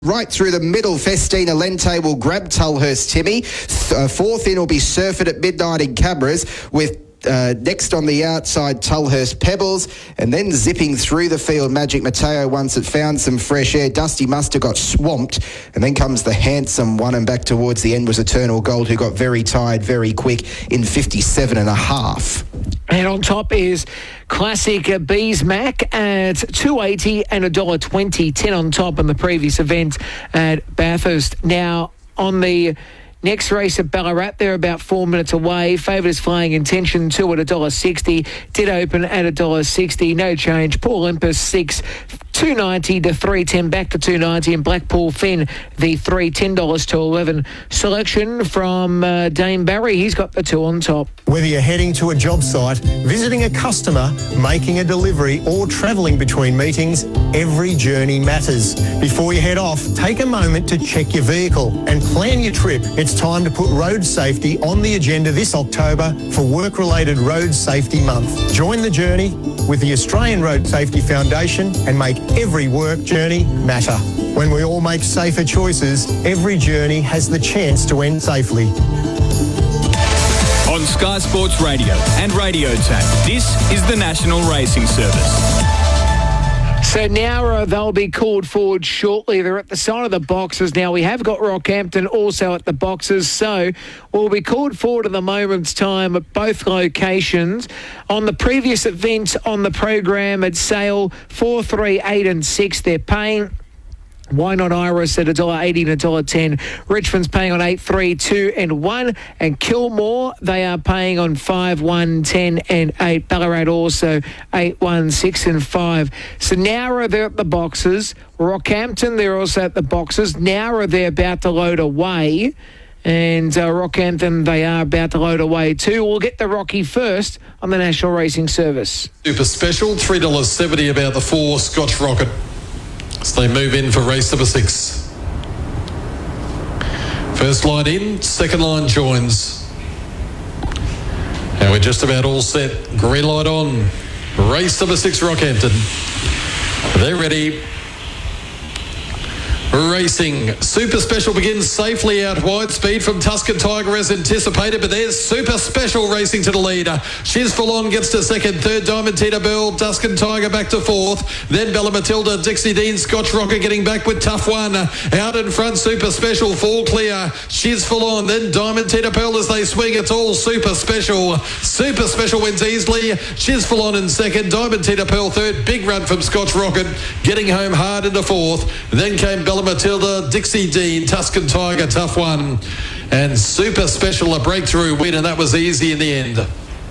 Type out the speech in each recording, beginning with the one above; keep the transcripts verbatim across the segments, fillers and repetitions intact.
Right through the middle, Festina Lente will grab Tulhurst Timmy. Th- uh, fourth in will be Surfeit at Midnight in Cabras, with uh, next on the outside Tulhurst Pebbles, and then zipping through the field Magic Mateo once it found some fresh air. Dusty Muster got swamped, and then comes the Handsome one, and back towards the end was Eternal Gold, who got very tired very quick in fifty-seven and a half. And on top is Classic Bees Mac at two eighty and one dollar twenty, ten on top in the previous event at Bathurst. Now, on the next race at Ballarat, they're about four minutes away. Favourite is Flying Intention, two at one dollar sixty. Did open at one dollar sixty, no change. Paul Olympus, six, two ninety to three ten, back to two ninety. And Blackpool Finn, the three, ten dollars to eleven. Selection from uh, Dame Barry. He's got the two on top. Whether you're heading to a job site, visiting a customer, making a delivery, or travelling between meetings, every journey matters. Before you head off, take a moment to check your vehicle and plan your trip. It's time to put road safety on the agenda this October for Work-Related Road Safety Month. Join the journey with the Australian Road Safety Foundation and make every work journey matter. When we all make safer choices, every journey has the chance to end safely. On Sky Sports Radio and Radio Tap, this is the National Racing Service. So now uh, they'll be called forward shortly. They're at the side of the boxes now. We have got Rockhampton also at the boxes, so we'll be called forward at the moment's time at both locations. On the previous event on the program at Sale, four, three, eight and six, they're paying. Why Not Iris at one dollar eighty and one dollar ten. Richmond's paying on eight, three, two and one. And Kilmore, they are paying on five, one, ten and eight. Ballarat also eight, one, six and five. So Nowra, they're at the boxes. Rockhampton, they're also at the boxes. Nowra, they're about to load away. And uh, Rockhampton, they are about to load away too. We'll get the Rocky first on the National Racing Service. Super special, three dollars seventy about the four, Scotch Rocket. So they move in for race number six. First line in, second line joins. And we're just about all set. Green light on. Race number six, Rockhampton. They're ready. Racing. Super Special begins safely out wide. Speed from Tuscan Tiger as anticipated, but there's Super Special racing to the leader. Shiz Full On gets to second. Third, Diamond Tita Bell. Tuscan Tiger back to fourth. Then Bella Matilda, Dixie Dean, Scotch Rocker getting back with Tough One. Out in front, Super Special, fall clear. Shiz Full On. Then Diamond Tita Bell as they swing. It's all Super Special. Super Special wins easily. Shiz Full On in second. Diamond Tita Pearl third. Big run from Scotch Rocket. Getting home hard into fourth. Then came Bella Matilda, Dixie Dean, Tuscan Tiger, Tough One, and Super Special, a breakthrough win, and that was easy in the end.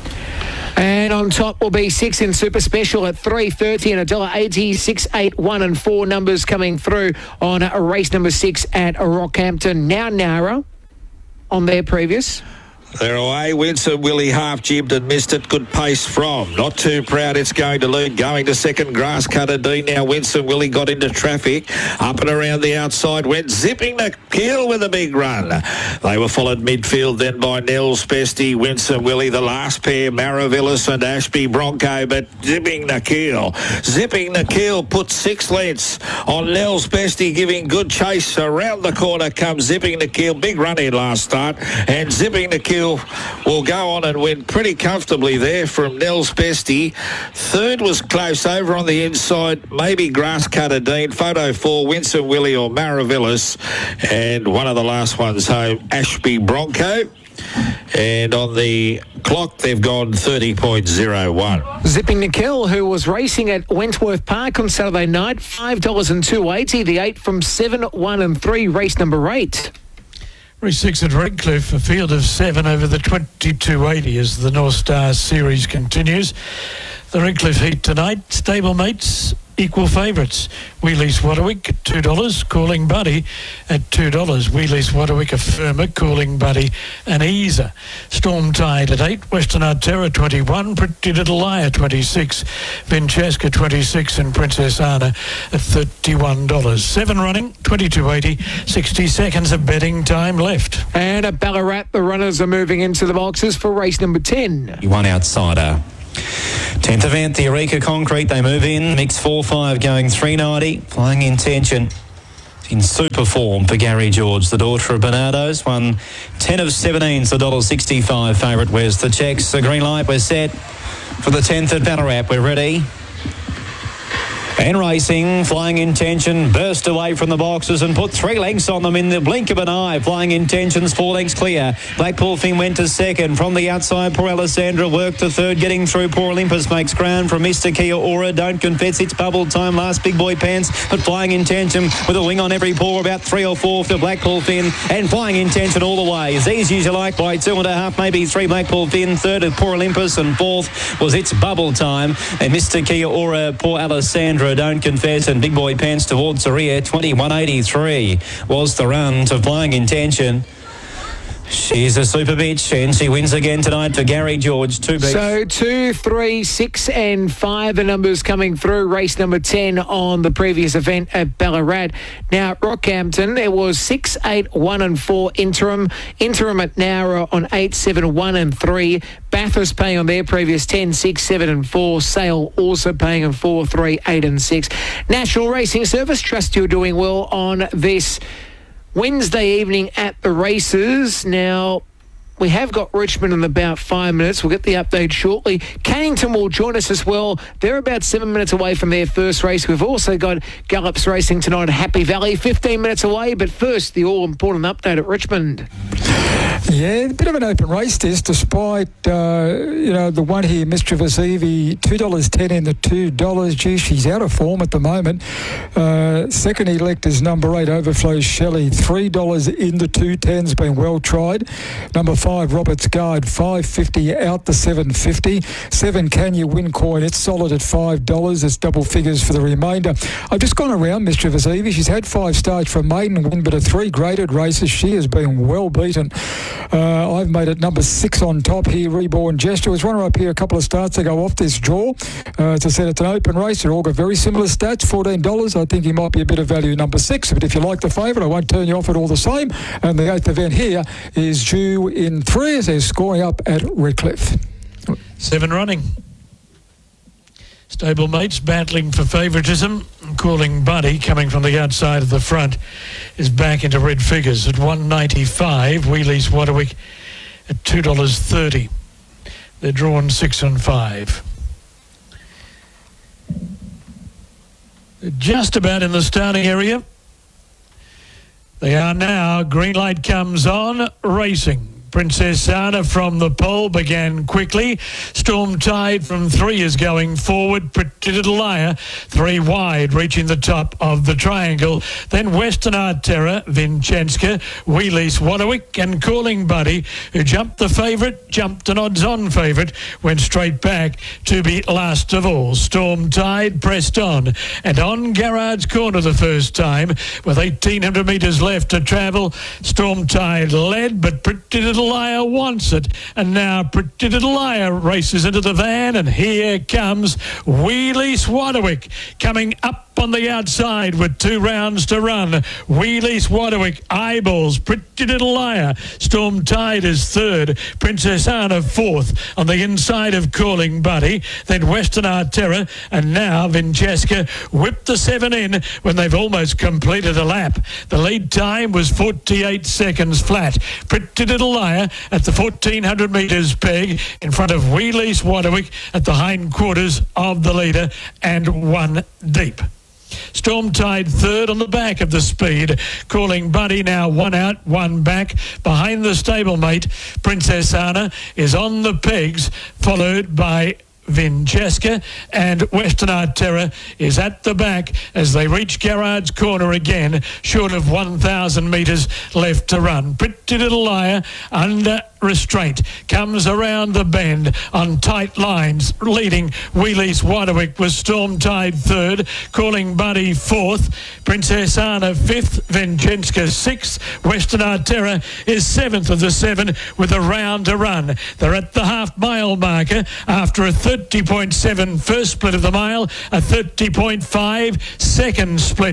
And on top will be six in Super Special at three thirty and one dollar eighty, six, eight, one and four numbers coming through on a race number six at Rockhampton. Now Nowra on their previous. They're away. Winston Willie half jibbed and missed it. Good pace from. Not Too Proud. It's going to lead. Going to second. Grass Cutter D. Now Winston Willie got into traffic. Up and around the outside. Went zipping the kill with a big run. They were followed midfield then by Nels Bestie, Winston Willie. The last pair, Maravillas and Ashby Bronco. But zipping the kill. Zipping the kill. Put six lengths on Nels Bestie, giving good chase. Around the corner comes Zipping the Kill. Big run in last start. And Zipping the Kill will go on and win pretty comfortably there from Nels Bestie. Third was close over on the inside, maybe Grass Cutter Dean, Photo four, Winston Willie or Maravillas, and one of the last ones home, Ashby Bronco. And on the clock, they've gone thirty point oh one. Zipping the Kill, who was racing at Wentworth Park on Saturday night, five dollars and two eighty. The eight from seven, one and three, race number eight. Race six at Redcliffe, a field of seven over the twenty-two eighty as the North Star Series continues. The Redcliffe heat tonight, stablemates equal favourites. Wheelies Wadawik at two dollars, Calling Buddy at two dollars. Wheelies Wadawik a firmer, Calling Buddy an easer. Storm Tide at eight, Western Arterra twenty-one, Pretty Little Liar twenty-six, Vinchesca twenty-six and Princess Anna at thirty-one dollars. Seven running, twenty-two eighty, sixty seconds of betting time left. And at Ballarat, the runners are moving into the boxes for race number ten. One outsider. tenth event, the Eureka Concrete, they move in. Mix four five going three ninety. Flying Intention. in super form for Gary George, the daughter of Bernardo's. Won ten of seventeen, so one dollar sixty-five favourite. Where's the checks? The green light, we're set for the tenth at Ballarat. We're ready. And racing, Flying Intention burst away from the boxes and put three lengths on them in the blink of an eye. Flying Intention's four lengths clear. Blackpool Finn went to second. From the outside, poor Alessandra worked to third. Getting through, poor Olympus makes ground from Mister Kia Aura. Don't Confess, it's bubble time. Last Big Boy Pants, but Flying Intention with a wing on every paw. About three or four to Blackpool Finn. And Flying Intention all the way. As easy as you like by two and a half, maybe three Blackpool Finn. Third of poor Olympus, and fourth was It's Bubble Time. And Mister Kia Aura, poor Alessandra, Don't Confess, and Big Boy Pants towards the rear. twenty-one eighty-three was the run to Flying Intention. She's a super bitch, and she wins again tonight for Gary George. Two beats. So two, three, six, and five are numbers coming through. Race number ten on the previous event at Ballarat. Now at Rockhampton, it was six, eight, one, and four interim. Interim at Nowra on eight, seven, one, and three. Bathurst paying on their previous ten, six, seven, and four. Sale also paying on four, three, eight, and six. National Racing Service, trust you're doing well on this Wednesday evening at the races. Now, we have got Richmond in about five minutes. We'll get the update shortly. Cannington will join us as well. They're about seven minutes away from their first race. We've also got Gallops racing tonight at Happy Valley, fifteen minutes away. But first, the all-important update at Richmond. Yeah, a bit of an open race this, despite, uh, you know, the one here, Mischievous Evie, two dollars ten in the two dollars. Gee, she's out of form at the moment. Uh, second elect is number eight, Overflow Shelley, three dollars in the two tens, been well tried. Number five, Robert's Guard, five fifty out the seven fifty. Seven, Can You Win Coin, it's solid at five dollars. It's double figures for the remainder. I've just gone around Mischievous Evie. She's had five starts from maiden win, but at three graded races, she has been well beaten. Uh, I've made it number six on top here. Reborn Gesture was runner up here a couple of starts ago off this draw. Uh, as I said, it's an open race. They're all got very similar stats. fourteen dollars. I think he might be a bit of value number six. But if you like the favourite, I won't turn you off at all the same. And the eighth event here is due in three as they're scoring up at Redcliffe. Seven running. Stablemates battling for favouritism. Calling Buddy, coming from the outside of the front, is back into red figures at one ninety-five. Wheelies Waterwick at two dollars thirty. They're drawn six and five. They're just about in the starting area. They are now. Green light comes on. Racing. Princess Anna from the pole began quickly. Storm Tide from three is going forward. Pretty Little Liar, three wide, reaching the top of the triangle. Then Western Art Terror, Vinchenska, Wheelies Waterwick, and Calling Buddy, who jumped the favourite, jumped an odds-on favourite, went straight back to be last of all. Storm Tide pressed on, and on Garrard's Corner the first time, with eighteen hundred metres left to travel. Storm Tide led, but Pretty Little Liar wants it, and now Pretty Little Liar races into the van, and here comes Wheelies Waterwick coming up on the outside with two rounds to run. Wheelies Waterwick eyeballs Pretty Little Liar. Storm Tide is third. Princess Anna fourth. On the inside of Calling Buddy, then Western Art Terror, and now Vincesca whipped the seven in when they've almost completed a lap. The lead time was forty-eight seconds flat. Pretty Little Liar at the fourteen hundred metres peg in front of Wheelies Waterwick at the hindquarters of the leader, and one deep. Storm Tide third on the back of the speed. Calling Buddy now one out, one back. Behind the stablemate, Princess Anna is on the pegs, followed by Vincesca, and Western Art Terror is at the back as they reach Garrard's Corner again, short of one thousand metres left to run. Pretty Little Liar under restraint comes around the bend on tight lines, leading Wheelies Waterwick with Storm Tide third, Calling Buddy fourth, Princess Anna fifth, Vinchenska sixth, Western Art Terror is seventh of the seven with a round to run. They're at the half mile marker after a thirty point seven first split of the mile, a thirty point five second split. Pretty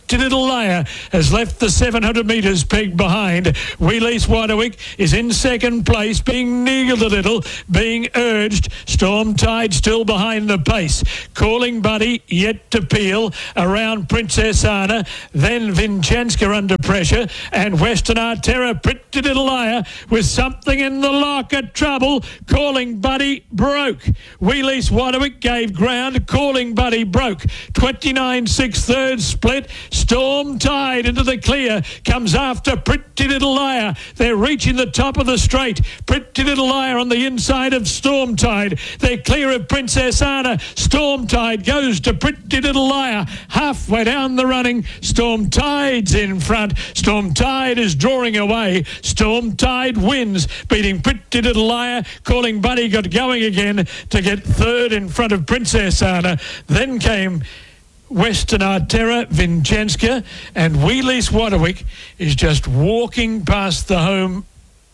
Pretty Little Liar has left the seven hundred metres pegged behind. Wheelease Widewick is in second place, being needled a little, being urged. Storm Tide still behind the pace. Calling Buddy yet to peel around Princess Anna, then Vinchenska under pressure, and Western Arterra, Pretty Little Liar with something in the locker, trouble. Calling Buddy broke. Wheelease Widewick gave ground. Calling Buddy broke. twenty-nine six third split. Storm Tide into the clear, comes after Pretty Little Liar. They're reaching the top of the straight. Pretty Little Liar on the inside of Storm Tide. They're clear of Princess Anna. Storm Tide goes to Pretty Little Liar. Halfway down the running, Storm Tide's in front. Storm Tide is drawing away. Storm Tide wins, beating Pretty Little Liar. Calling Buddy got going again to get third in front of Princess Anna. Then came Western Arterra, Vinchenska, and Wheelease Widewick is just walking past the home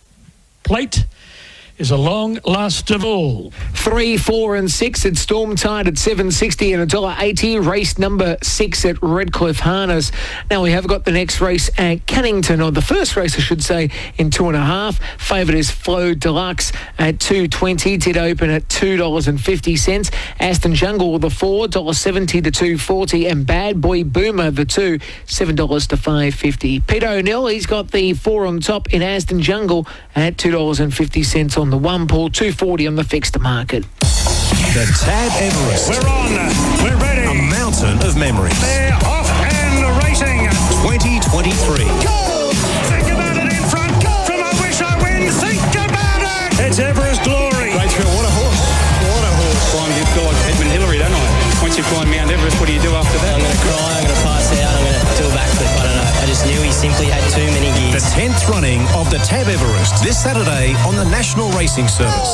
plate. Is a long last of all. Three, four and six at Storm Tide at seven sixty and one dollar eighty. Race number six at Redcliffe Harness. Now we have got the next race at Cannington, or the first race I should say, in two and a half. Favourite is Flow Deluxe at two twenty. Did open at two dollars fifty. Aston Jungle the four, one dollar seventy to two forty. And Bad Boy Boomer the two, seven dollars to five fifty. Peter O'Neill, he's got the four on top in Aston Jungle at two dollars fifty on the one, Paul, two forty on the fixed market. The Tab Everest. We're on. We're ready. A mountain of memories. They're off and racing. twenty twenty-three. Go! Think about it in front. Go! From I Wish I Win. Think about it. It's Everest Glory. Great thrill. What a horse. What a horse. Climb, you feel like Edmund Hillary, don't I? Once you climb Mount Everest, what do you do after that? I'm going to cry. I'm going to pass out. I'm going to do a backflip. I don't know. I just knew he simply had too many gears. The tenth running of the Tab Everest this Saturday on the National Racing Service.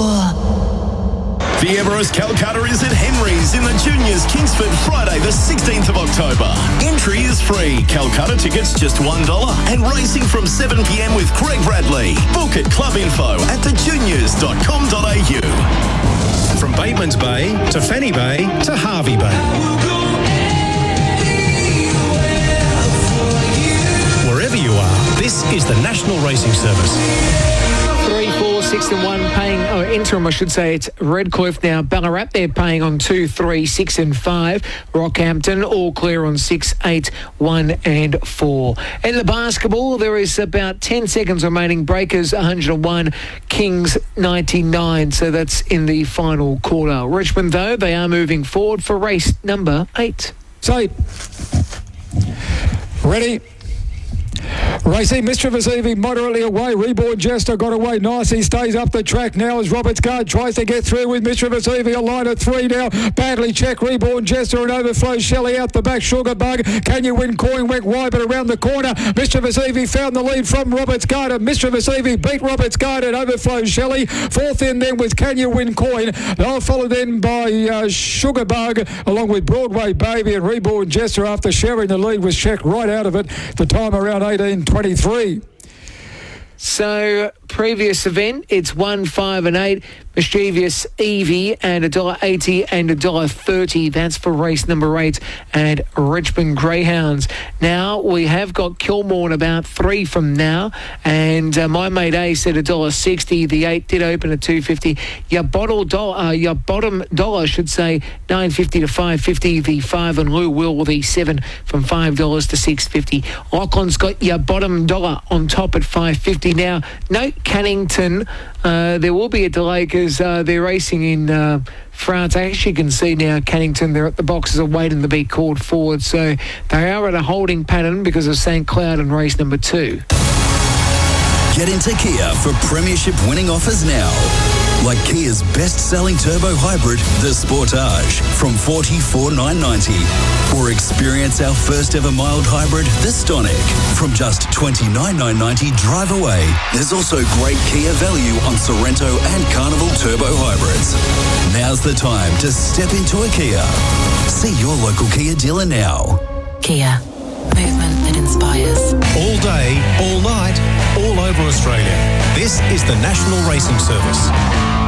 Oh. The Everest Calcutta is at Henry's in the Juniors Kingsford Friday the sixteenth of October. Entry is free. Calcutta tickets just one dollar and racing from seven p.m. with Greg Bradley. Book at club info at the juniors dot com dot a u. From Bateman's Bay to Fanny Bay to Harvey Bay. Wherever you are, this is the National Racing Service. Three, four, six and one paying, oh, interim I should say, it's Redcliffe now. Ballarat, they're paying on two, three, six and five. Rockhampton, all clear on six, eight, one and four. In the basketball, there is about ten seconds remaining. Breakers one hundred one, Kings ninety-nine. So that's in the final quarter. Richmond, though, they are moving forward for race number eight. So, ready? Racing, Mischievous Evie moderately away. Reborn Jester got away nice. He stays up the track now as Roberts Guard tries to get through with Mischievous Evie. A line of three now. Badly checked. Reborn Jester and Overflow Shelley out the back. Sugar Bug. Can you win? Coin Wick wide, but around the corner. Mischievous Evie found the lead from Roberts Guard. And Mischievous Evie beat Roberts Guard and Overflow Shelley. Fourth in then with Can You Win? Coin. They'll followed in by uh, Sugar Bug along with Broadway Baby and Reborn Jester after sharing the lead was checked right out of it. The time around eighteen twenty-three. So, previous event, it's one, five and eight. Mischievous Evie and one dollar eighty and one dollar thirty. That's for race number eight at Richmond Greyhounds. Now, we have got Kilmore about three from now. And uh, my mate A said one dollar sixty. The eight did open at two fifty. Your, bottle dollar, uh, your bottom dollar should say nine fifty to five fifty. The five and Lou Will, the seven from five dollars to six fifty. Lachlan's got your bottom dollar on top at five fifty. Now, note Cannington, uh, there will be a delay because uh, they're racing in uh, France. I actually can see now Cannington, they're at the boxes are waiting to be called forward. So they are at a holding pattern because of Saint Cloud in race number two. Get into Kia for premiership winning offers now. Like Kia's best-selling turbo hybrid, the Sportage, from forty-four thousand nine hundred ninety dollars. Or experience our first-ever mild hybrid, the Stonic, from just twenty-nine thousand nine hundred ninety dollars drive away. There's also great Kia value on Sorrento and Carnival turbo hybrids. Now's the time to step into a Kia. See your local Kia dealer now. Kia. Movement that inspires. All day, all night, all over Australia. This is the National Racing Service.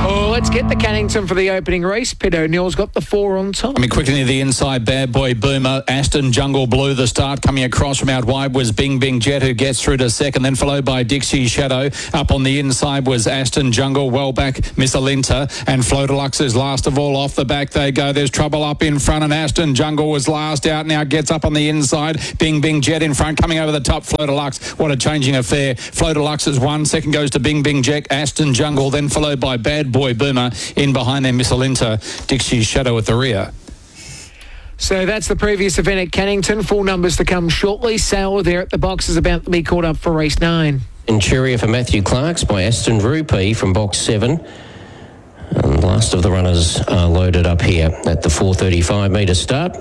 Oh, let's get the Cannington for the opening race. Pete O'Neill's got the four on top. I mean, quickly near the inside, Bad Boy Boomer, Aston Jungle Blue, the start coming across from out wide was Bing Bing Jet, who gets through to second, then followed by Dixie Shadow. Up on the inside was Aston Jungle, well back Miss Alinta, and Flo Deluxe is last of all. Off the back they go. There's trouble up in front, and Aston Jungle was last out, now gets up on the inside. Bing Bing Jet in front, coming over the top, Flo Deluxe. What a changing affair. Flo Deluxe is one, second goes to Bing Bing Jet, Aston Jungle, then followed by Bad Boy Boomer. In behind them, Miss Alinta, Dixie Shadow at the rear. So that's the previous event at Cannington. Full numbers to come shortly. Sale there at the box is about to be caught up for race nine. Centuria for Matthew Clarks by Aston Rupee from box seven. And the last of the runners are loaded up here at the four thirty-five metre start.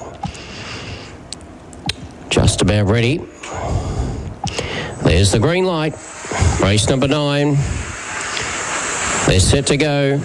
Just about ready. There's the green light. Race number nine. They're set to go.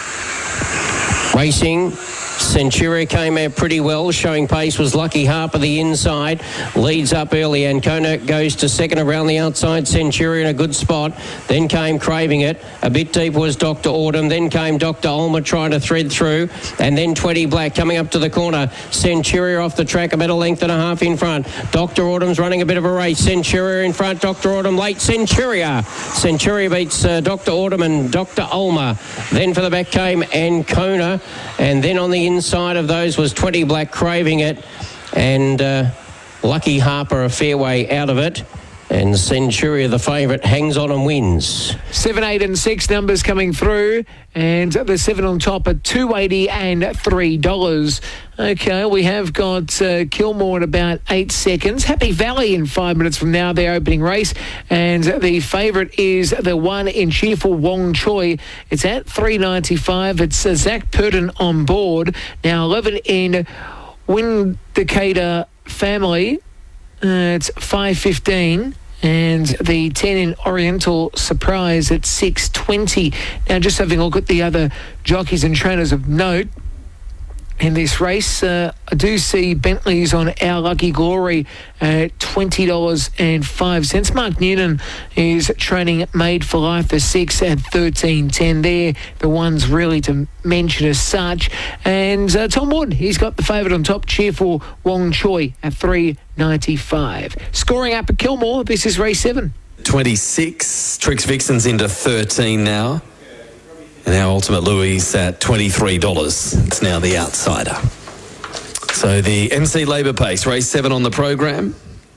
Racing. Centuria came out pretty well. Showing pace was Lucky Harper the inside. Leads up early. Ancona goes to second around the outside. Centuria in a good spot. Then came Craving It. A bit deep was Doctor Autumn. Then came Doctor Ulmer trying to thread through. And then twenty Black coming up to the corner. Centuria off the track about a length and a half in front. Doctor Autumn's running a bit of a race. Centuria in front. Doctor Autumn late. Centuria. Centuria beats uh, Doctor Autumn and Doctor Ulmer. Then for the back came Ancona. And then on the inside of those was twenty Black Craving It, and uh, Lucky Harper a fair way out of it, and Centuria the favourite hangs on and wins. Seven, eight and six numbers coming through, and the seven on top at two eighty and three dollars. Okay, we have got uh, Kilmore in about eight seconds. Happy Valley in five minutes from now, their opening race. And the favourite is the one in Cheerful Wong Choi. It's at three ninety-five. It's uh, Zach Purton on board. Now eleven in Windicator Family. Uh, it's five fifteen. And the ten in Oriental Surprise at six twenty. Now, just having a look at the other jockeys and trainers of note in this race, uh, I do see Bentley's on Our Lucky Glory at twenty dollars and five cents. Mark Noonan is training Made for Life, the six at thirteen ten there. The ones really to mention as such. And uh, Tom Wood, he's got the favourite on top, Cheerful Wong Choi at three ninety-five. Scoring up at Kilmore, this is race seven. twenty-six. Trix Vixen's into thirteen now. And our Ultimate Louis at twenty-three dollars. It's now the outsider. So the M C Labour Pace, race seven on the program.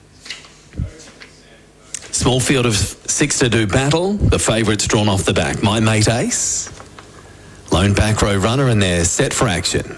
Small field of six to do battle. The favourites drawn off the back. My Mate Ace. Lone back row runner, and they're set for action.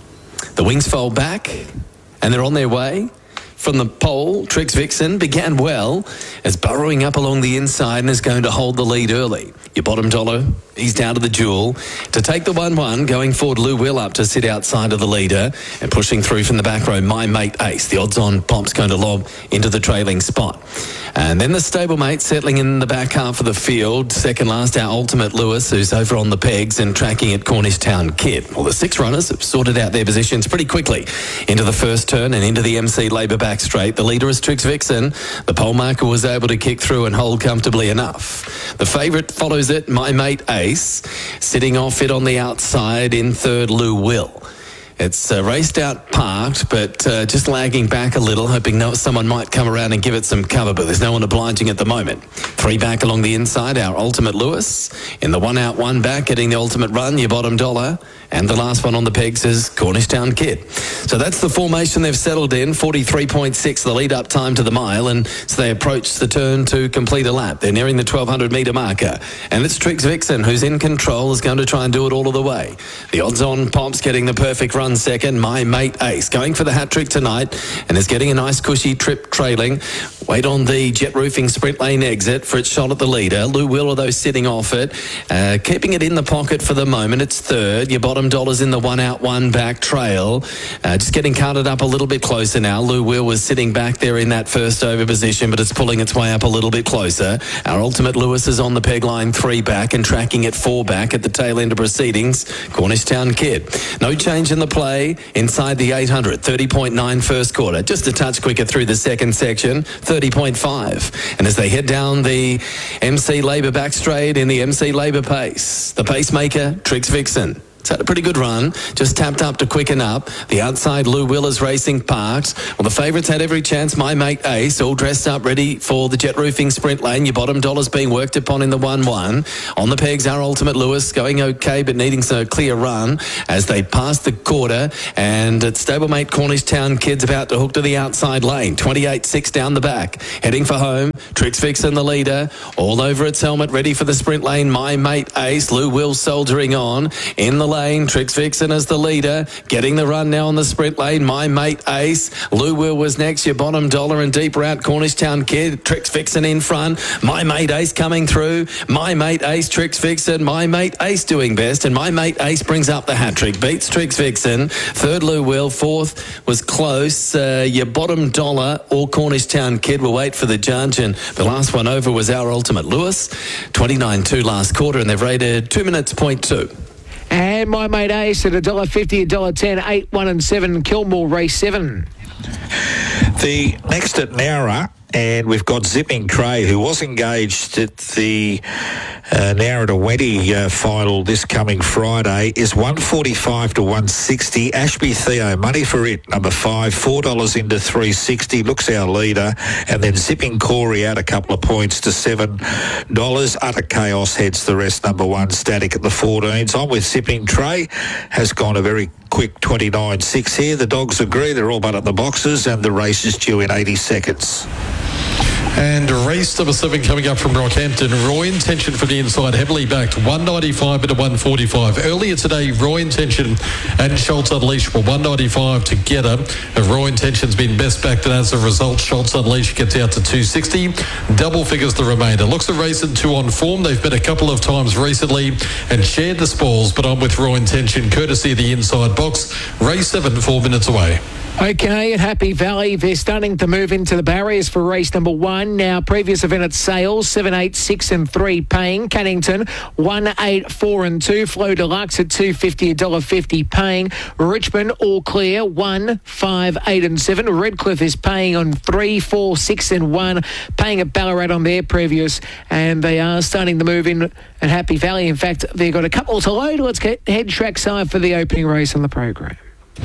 The wings fold back, and they're on their way. From the pole, Trix Vixen began well as burrowing up along the inside and is going to hold the lead early. Your bottom dollar, he's down to the duel. To take the one one, going forward, Lou Will up to sit outside of the leader and pushing through from the back row, My Mate Ace. The odds-on Pomp's going to lob into the trailing spot. And then the stablemate settling in the back half of the field. Second last, our Ultimate Lewis, who's over on the pegs and tracking at Cornish Town Kid. Well, the six runners have sorted out their positions pretty quickly into the first turn and into the M C Labour back straight. The leader is Trix Vixen. The pole marker was able to kick through and hold comfortably enough. The favourite follows it, My Mate Ace. Sitting off it on the outside in third, Lou Will. It's uh, raced out parked, but uh, just lagging back a little, hoping no, someone might come around and give it some cover, but there's no one obliging at the moment. Three back along the inside, our Ultimate Lewis. In the one out, one back, getting the ultimate run, your bottom dollar. And the last one on the pegs is Cornish Town Kid. So that's the formation they've settled in, forty-three point six, the lead-up time to the mile, and so they approach the turn to complete a lap. They're nearing the twelve hundred metre marker. And it's Trix Vixen, who's in control, is going to try and do it all of the way. The odds-on Pomp's getting the perfect run second. My Mate Ace going for the hat-trick tonight and is getting a nice cushy trip trailing. Wait on the jet roofing sprint lane exit for its shot at the leader. Lou Will, though, sitting off it. Uh, keeping it in the pocket for the moment. It's third. Your bottom dollars in the one out, one back trail. Uh, just getting carted up a little bit closer now. Lou Will was sitting back there in that first over position, but it's pulling its way up a little bit closer. Our Ultimate Lewis is on the peg line three back and tracking it four back at the tail end of proceedings. Cornish Town Kid. No change in the play inside the eight hundred. thirty point nine first quarter. Just a touch quicker through the second section. thirty point five. And as they head down the M C Labour back straight in the M C Labour pace, the pacemaker, Trix Vixen. It's had a pretty good run, just tapped up to quicken up. The outside Lou Will is racing parked. Well, the favourites had every chance. My Mate Ace, all dressed up, ready for the jet roofing sprint lane. Your bottom dollar's being worked upon in the one one. On the pegs, our Ultimate Lewis going okay, but needing a clear run as they pass the quarter. And it's stablemate Cornish Town Kids about to hook to the outside lane. twenty-eight six down the back. Heading for home. Trix Vixen, the leader, all over its helmet, ready for the sprint lane. My Mate Ace, Lou Will soldiering on. In the lane, Trix Vixen as the leader, getting the run now on the sprint lane. My Mate Ace, Lou Will was next. Your bottom dollar and deeper out. Cornish Town Kid, Trix Vixen in front. My Mate Ace coming through. My Mate Ace, Trix Vixen. My Mate Ace doing best, and My Mate Ace brings up the hat trick. Beats Trix Vixen. Third Lou Will. Fourth was close. Uh, your bottom dollar or Cornish Town Kid will wait for the judge, and the last one over was our Ultimate Lewis. twenty-nine two last quarter, and they've rated two minutes point two. And My Mate Ace at one dollar fifty, one dollar ten, eight, one and seven, Kilmore race seven. The next at Nowra, and we've got Zipping Cray, who was engaged at the uh, Nowra to Weddy uh, final this coming Friday, is one forty-five to one sixty. Ashby Theo, money for it, number five, four dollars into three sixty, looks our leader. And then Zipping Corey out a couple of points to seven dollars. Utter Chaos heads the rest, number one, Static at the fourteens. On with Zipping Tray, has gone a very quick twenty-nine six here. The dogs agree, they're all but at the boxes, and the race is due in eighty seconds. And race number seven coming up from Rockhampton. Roy Intention from the inside, heavily backed, one ninety-five into one forty-five. Earlier today, Roy Intention and Schultz Unleashed were one ninety-five together. Roy Intention's been best backed, and as a result, Schultz Unleashed gets out to two sixty. Double figures the remainder. Looks a race in two on form. They've been a couple of times recently and shared the spoils, but I'm with Roy Intention, courtesy of the inside box. Race seven, four minutes away. Okay, at Happy Valley, they're starting to move into the barriers for race number one. Now, previous event at Sales, seven, eight, six and three paying. Cannington, one, eight, four and two. Flow Deluxe at two fifty, one dollar fifty paying. Richmond, all clear, one, five, eight and seven. Redcliffe is paying on three, four, six and one. Paying at Ballarat on their previous, and they are starting to move in at Happy Valley. In fact, they've got a couple to load. Let's get head trackside for the opening race on the program.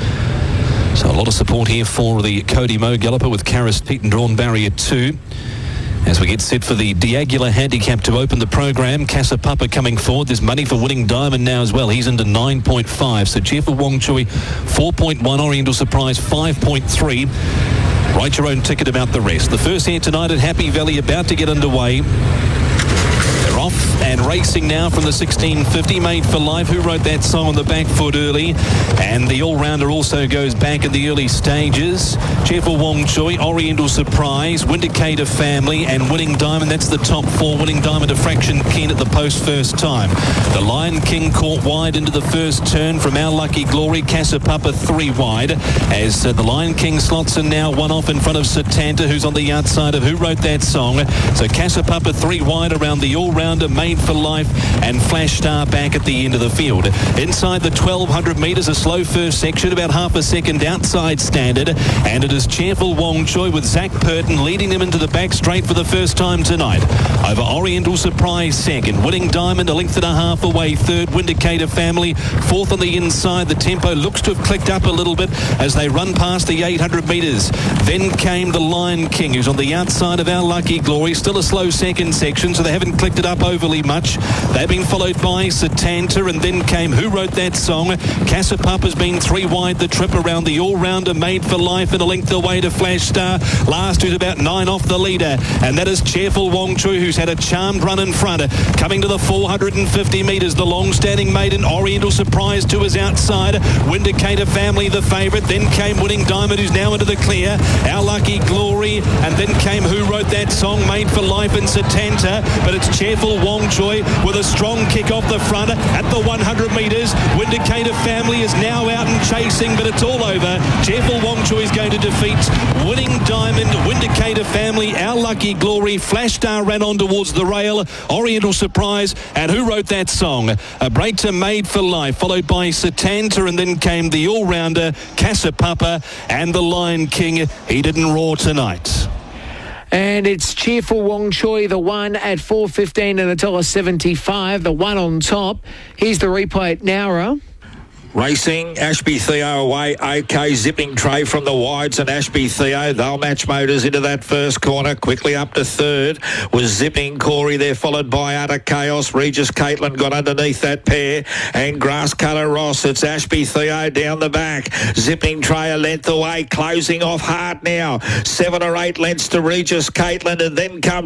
So a lot of support here for the Cody Moe Galloper with Karis Pete drawn barrier two. As we get set for the Diagula handicap to open the program, Casa Papa coming forward. There's money for Winning Diamond now as well. He's into nine point five. So Cheerful Wong Chui, four point one. Oriental Surprise, five point three. Write your own ticket about the rest. The first here tonight at Happy Valley about to get underway. They're off and racing now from the sixteen fifty. Made for Life, who wrote that song on the back foot early. And the all-rounder also goes back in the early stages. Cheerful Wong Choi, Oriental Surprise, Windicator Family, and Winning Diamond. That's the top four. Winning Diamond, a fraction keen at the post first time. The Lion King caught wide into the first turn from Our Lucky Glory. Casa Papa three wide. As uh, the Lion King slots in now one off in front of Satanta, who's on the outside of Who Wrote That Song. So Casa Papa three wide around the all-rounder, Made for Life, and Flash Star back at the end of the field. Inside the twelve hundred metres, a slow first section, about half a second outside standard, and it is Cheerful Wong Choi with Zach Purton leading them into the back straight for the first time tonight. Over Oriental Surprise second, Winning Diamond a length and a half away third, Windicator Family fourth on the inside. The tempo looks to have clicked up a little bit as they run past the eight hundred metres. Then came the Lion King, who's on the outside of Our Lucky Glory, still a slow second section, so they haven't clicked it up overly much. They've been followed by Satanta, and then came Who Wrote That Song. Casa Papa's been three wide the trip around the all-rounder, Made for Life, and a length away to Flash Star. Last who's about nine off the leader, and that is Cheerful Wong Chu, who's had a charmed run in front. Coming to the four hundred fifty metres, the long-standing maiden Oriental Surprise to his outside. Windicator Family the favourite, then came Winning Diamond, who's now into the clear. Our Lucky Glory, and then came Who Wrote That Song, Made for Life, and Satanta. But it's Cheerful Wong Choi with a strong kick off the front at the one hundred metres. Windicator Family is now out and chasing, but it's all over. Cheerful Wong Choi is going to defeat Winning Diamond, Windicator Family, Our Lucky Glory. Flash Star ran on towards the rail. Oriental Surprise, and Who Wrote That Song? A break to Made for Life, followed by Satanta, and then came the all-rounder Casa Papa and the Lion King. He didn't roar tonight. And it's Cheerful Wong Choi, the one at four fifteen and one dollar seventy-five, the one on top. Here's the replay at Nowra. Racing, Ashby Theo away, OK, zipping Tray from the wides and Ashby Theo, they'll match motors into that first corner, quickly up to third, was zipping Corey there, followed by Utter Chaos, Regis Caitlin got underneath that pair, and Grass Cutter Ross, it's Ashby Theo down the back, zipping Tray a length away, closing off hard now, seven or eight lengths to Regis Caitlin, and then comes